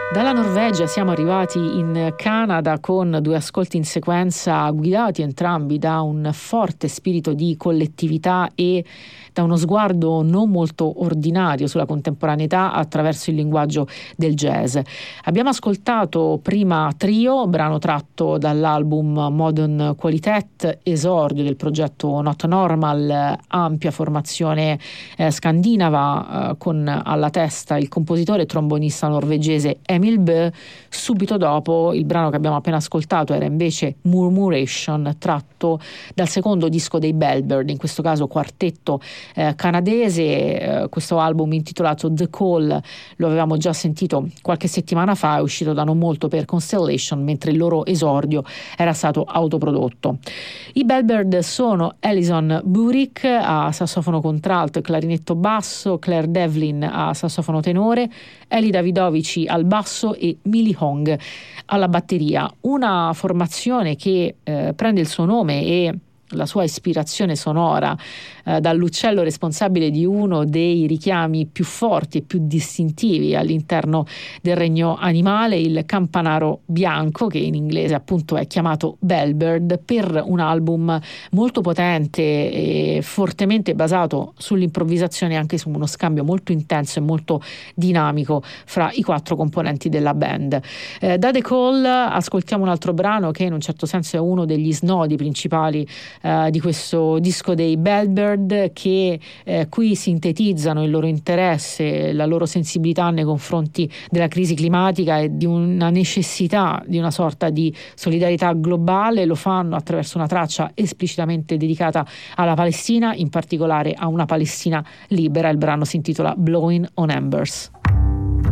Dalla Norvegia siamo arrivati in Canada con 2 ascolti in sequenza guidati entrambi da un forte spirito di collettività e da uno sguardo non molto ordinario sulla contemporaneità attraverso il linguaggio del jazz. Abbiamo ascoltato prima Trio, brano tratto dall'album Modern Qualitet, esordio del progetto Not Normal, ampia formazione scandinava con alla testa il compositore e trombonista norvegese Emil Bø. Subito dopo il brano che abbiamo appena ascoltato era invece Murmuration, tratto dal secondo disco dei Bellbird, in questo caso quartetto canadese. Questo album intitolato The Call lo avevamo già sentito qualche settimana fa, è uscito da non molto per Constellation, mentre il loro esordio era stato autoprodotto. I Bellbird sono Alison Burik a sassofono contralto e clarinetto basso, Claire Devlin a sassofono tenore, Eli Davidovici al basso e Millie Hong alla batteria. Una formazione che prende il suo nome e la sua ispirazione sonora dall'uccello responsabile di uno dei richiami più forti e più distintivi all'interno del regno animale, il campanaro bianco, che in inglese appunto è chiamato Bellbird, per un album molto potente e fortemente basato sull'improvvisazione, anche su uno scambio molto intenso e molto dinamico fra i 4 componenti della band. Da The Call ascoltiamo un altro brano che in un certo senso è uno degli snodi principali di questo disco dei Bellbird, che qui sintetizzano il loro interesse, la loro sensibilità nei confronti della crisi climatica e di una necessità di una sorta di solidarietà globale. Lo fanno attraverso una traccia esplicitamente dedicata alla Palestina, in particolare a una Palestina libera. Il brano si intitola Blowing on Embers.